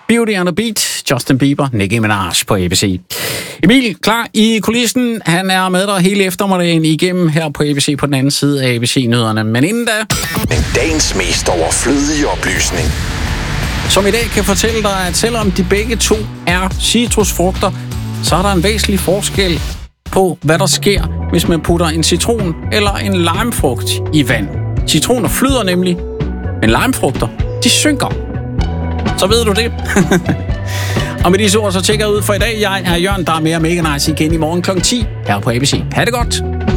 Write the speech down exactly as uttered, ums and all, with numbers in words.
Beauty and the Beat, Justin Bieber, Nicki Minaj på A B C. Emil, klar i kulissen. Han er med dig hele eftermiddagen igennem her på A B C på den anden side af A B C-nyhederne. Men inden da... Men dagens mest overflødige oplysning. Som i dag kan fortælle dig, at selvom de begge to er citrusfrugter, så er der en væsentlig forskel på, hvad der sker, hvis man putter en citron eller en limefrugt i vand. Citroner flyder nemlig, men limefrugter, de synker. Så ved du det. Og med disse ord, så tjekker jeg ud for i dag. Jeg er Jørgen, der er mere Mega Nice igen i morgen klokken ti her på A B C. Ha' det godt.